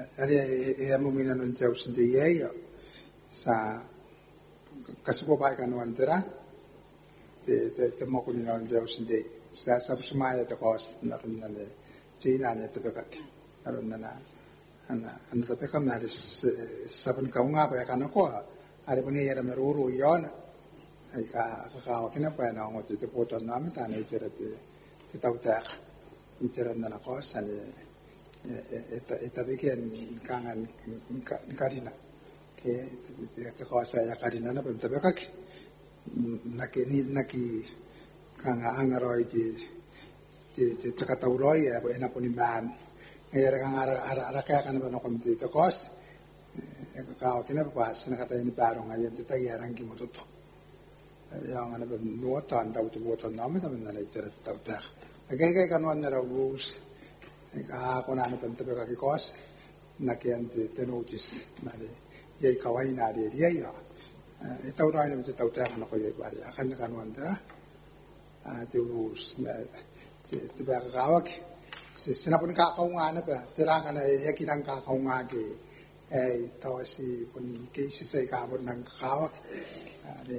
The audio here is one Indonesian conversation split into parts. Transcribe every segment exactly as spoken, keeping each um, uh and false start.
ari e amumina non jau sendiri ya sa kasuko kan wantera te te te mo kun non jau sendiri sa sa semaya te kos narum nale China ne te bekak narum nana ana ana te bekam na sabun kaunga ba kana ko ari puni era meruru yon ai ka ka kina pa na ngo te poto na me ta ne tere te te tau ta intera nana ko sa ne eta eta bikin kangan karina ke te cosa ya karina na benta bekak naki ni naki kanga angaroi ti ti ti takatauroi ya ena puni man era kanga ara ara ara kaya kana bano komti te kos e ka kina pas na kata ni barong ayen ti tagi arang ki mototo ya ngana ben nuotan dau tu nuotan name tamen na itera tau ta kaya kaya kanuan na rules ka ko na pen tebe ka kos na ke ante tenotis na de ye kawai na de ye ya e tau rai na te tau ta na ko ye ba ya kan ka no anta a te us na te ba ka wa ke se sina pun ka ka nga na ba te ra ka na ye ki rang ka ka nga ke e tau si pun ke si sai ka pun nang ka wa de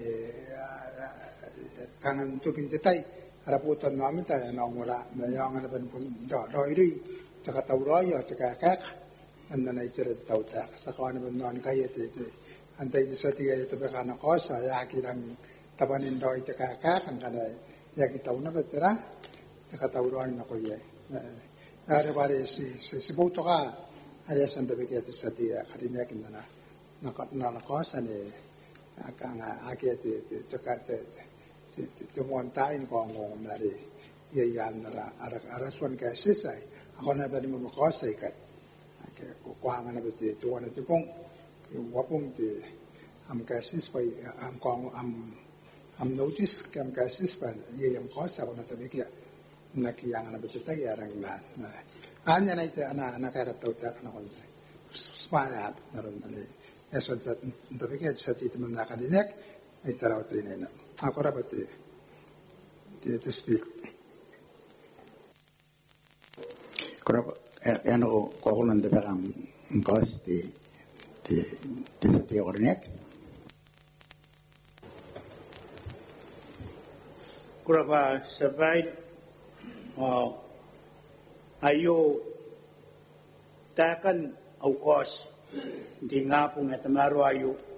kangan tu kin te tai raputan namin tayo na umura na yung ano ba pun do do iri taka tauroi o taka kak anda na itira tau ta sa ko ano ba non kaya te te antay sa tiga ito ba kana ko sa yaki lang tabanin do itaka kak ang kana yaki tau na ba tira taka tauroi na ko ye ara bare si si si boto ka ari san tabi kaya sa tiga karinya kin na na na ko sa ni akang aki te te taka te te montai ni ko ngong na ri ye yan na ara ara swan ka sisai ako na ba ni mo ko sai ka ke ko kwang na ba te to na te pong wapong te am ka sis pa am ko am am notice kam ka sis pa ye yam ko sa na te ke na ki yang na ba te tai arang na na anya na ite ana ana ka ta ta na ko spaya na ron na eso sa te ke sa ti mo na ka dinek ai taraw te na ako rapat te te speak Kalau yang aku kau nanti berang engkos di di di setiap orangnya. Kurapa sebaik ayo takkan engkos di ngapung etamaru ayo